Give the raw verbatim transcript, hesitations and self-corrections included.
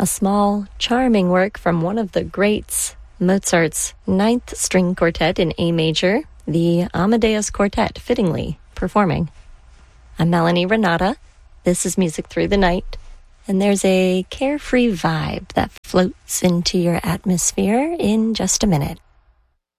a small, charming work from one of the greats, Mozart's Ninth String Quartet in A major, the Amadeus Quartet, fittingly performing. I'm Melanie Renata. This is Music Through the Night, and there's a carefree vibe that floats into your atmosphere in just a minute.